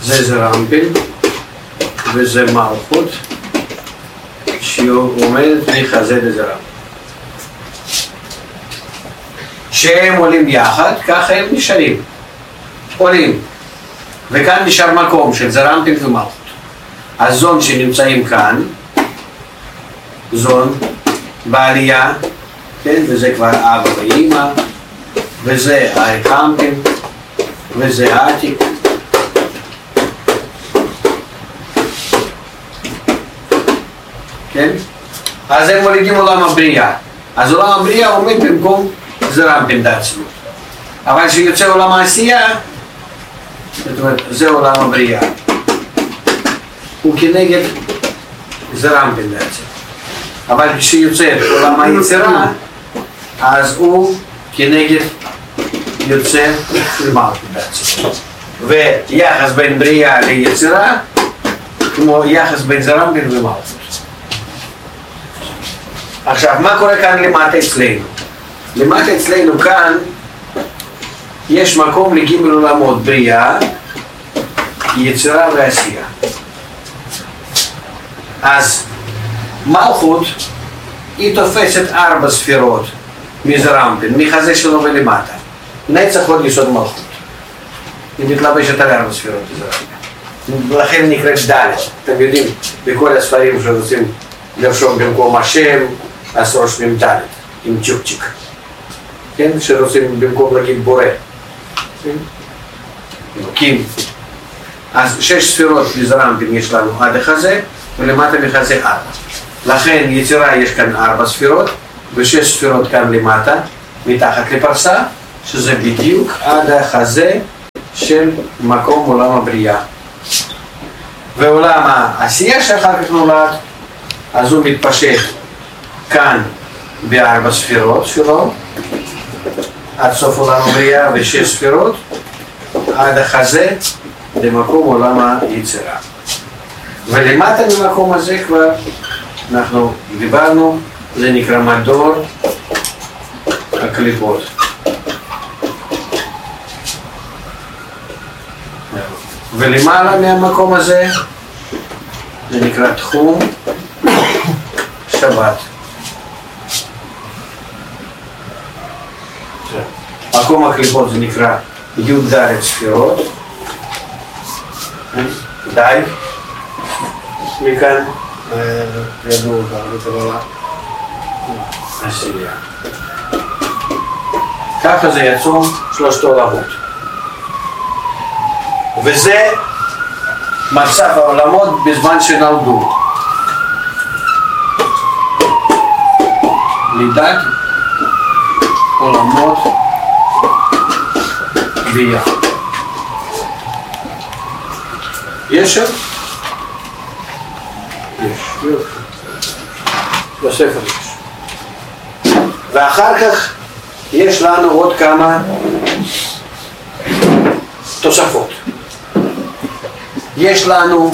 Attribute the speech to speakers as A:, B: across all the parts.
A: זה זרמפין וזה מלכות שעומדת מחזה לזרמפין. שהם עולים יחד, ככה הם נשארים, עולים, וכאן נשאר מקום של זרמפין ומלכות. הזון שנמצאים כאן, זון בעלייה, כן? וזה כבר אבא ואמא, וזה האיכמפין, וזה העתיק. כן? אז הם מולידים עולם הבריאה. אז עולם הבריאה עומד במקום זרמפין בעצמו. אבל כשיוצא עולם העשייה, זאת אומרת, זה עולם הבריאה. הוא כנגד זרמפין בעצם. אבל כשיוצא עולם היצירה, אז הוא כנגד יוצא של מלכות בעצם. ויחס בין בריאה ליצירה, כמו יחס בין זרמפין ומלכות. עכשיו, מה קורה כאן למטה אצלנו? למטה אצלנו כאן יש מקום לגימל עולמות, בריאה, יצירה ועשייה. אז מלכות היא תופסת 4 ספירות מזרמפין, מחזה שלו ולמטה. נצח עוד יסוד מלכות. היא מתלבשת על 4 ספירות מזרמפין. לכן נקראת ד'. אתם יודעים, בכל הספרים שרוצים לרשום במקום השם, אז רושמים ד' עם צ'ופצ'יק. כן? שרוצים במקום להגיד בורא. אלוקים. אז 6 ספירות מזרמפין יש לנו עד החזה, ולמטה מחזה 4. לכן יצירה יש כאן 4 ספירות, ו6 ספירות כאן למטה, מתחת לפרסה, שזה בדיוק עד החזה של מקום עולם הבריאה. ועולם העשייה שאחר כך נולד, אז הוא מתפשט כאן ב4 ספירות שלו, עד סוף עולם הבריאה ו6 ספירות, עד החזה למקום עולם היצירה. ולמטה ממקום הזה כבר אנחנו דיברנו, זה נקרא מדור הקליפות. ולמעלה מהמקום הזה זה נקרא תחום שבת. מקום הקליפות זה נקרא י"ד ספירות. די. מכאן ידעו בתורה עשייה. ככה זה יצאו 3 עולמות. וזה מצב העולמות בזמן שנולדו. לידת עולמות ביה. יש שם? יש. בספר יש. ואחר כך יש לנו עוד כמה תוספות. יש לנו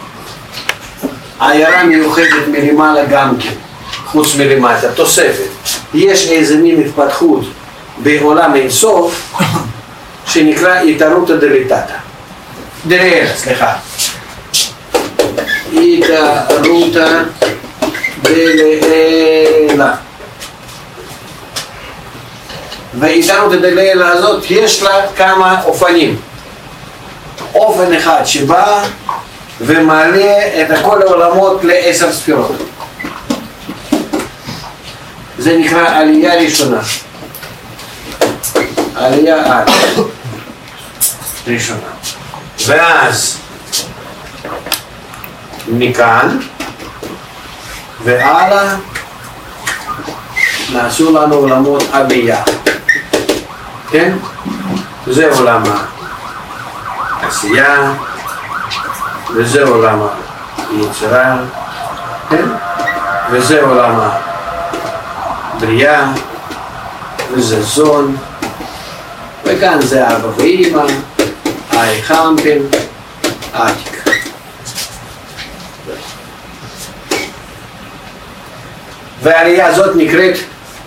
A: עיירה מיוחדת מלמעלה גם כן, חוץ מלמטה, תוספת. יש איזה מין התפתחות בעולם אינסוף שנקרא התערותא דליטתא. דלילה, סליחה. התערותא דלילה. והתערותא דלילה הזאת יש לה כמה אופנים. אופן אחד שבא ומעלה את כל העולמות ל10 ספירות. זה נקרא עלייה ראשונה. עלייה ראשונה. ואז מכאן והלאה נעשו לנו עולמות עלייה. כן? זה עולם העשייה, וזה עולם היצירה, כן? וזה עולם הבריאה, וזה זון, וכאן זה אבא ואמא, האיכמפין, העתיק. והעלייה הזאת נקראת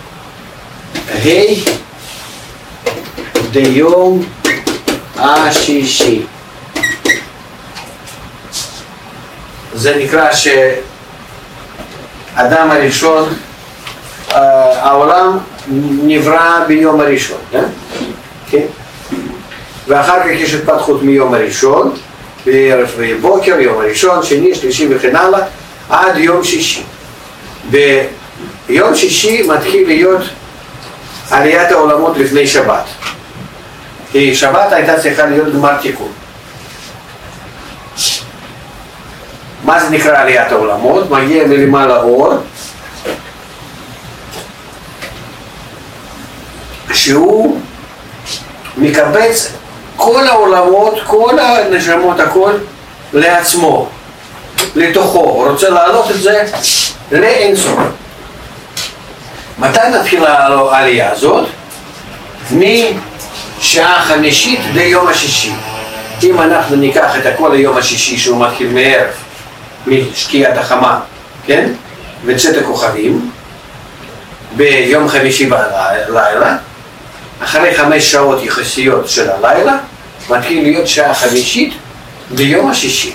A: ה' דיום השישי. זה נקרא שאדם הראשון, העולם נברא ביום הראשון, כן? ואחר כך יש התפתחות מיום הראשון, בערב ובוקר, יום הראשון, שני, שלישי וכן הלאה, עד יום שישי. ביום שישי מתחיל להיות עליית העולמות לפני שבת. כי שבת הייתה צריכה להיות גמר תיקון. מה זה נקרא עליית העולמות? מגיע מלמעלה אור, שהוא מקבץ כל העולמות, כל הנשמות, הכל לעצמו, לתוכו. הוא רוצה להעלות את זה לאינסוף. מתי נתחיל העלייה הזאת? משעה חמישית ליום השישי. אם אנחנו ניקח את הכל ליום השישי, שהוא מתחיל מערב, משקיעת החמה, כן? וצאת הכוכבים, ביום חמישי בלילה, אחרי 5 שעות יחסיות של הלילה, מתחיל להיות שעה חמישית ביום השישי.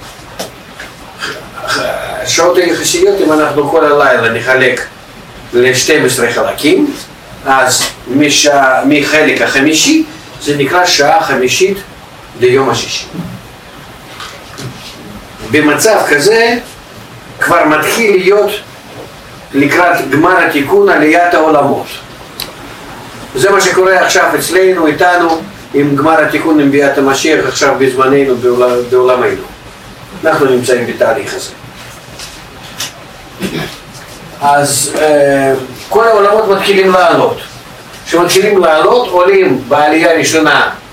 A: השעות היחסיות, אם אנחנו כל הלילה נחלק ל-12 חלקים, אז מחלק החמישי זה נקרא שעה חמישית ליום השישי. במצב כזה כבר מתחיל להיות לקראת גמר התיקון עליית העולמות. זה מה שקורה עכשיו אצלנו, איתנו, עם גמר התיקון עם ביאת המשיח עכשיו בזמננו, בעולמנו. אנחנו נמצאים בתהליך הזה. אז כל העולמות מתחילים לעלות. כשמתחילים לעלות, עולים בעלייה הראשונה